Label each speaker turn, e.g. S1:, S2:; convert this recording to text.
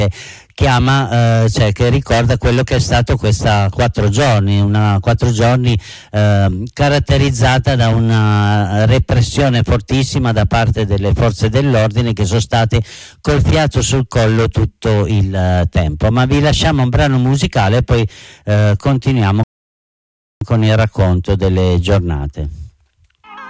S1: che ricorda quello che è stato questa 4 giorni, una 4 giorni caratterizzata da una repressione fortissima da parte delle forze dell'ordine, che sono state col fiato sul collo tutto il tempo. Ma vi lasciamo un brano musicale e poi continuiamo con il racconto delle giornate.